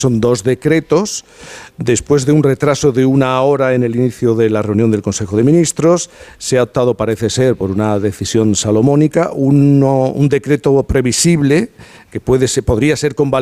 Son dos decretos, después de un retraso de 1 hora en el inicio de la reunión del Consejo de Ministros. Se ha optado, parece ser, por una decisión salomónica, un decreto previsible que podría ser convalidado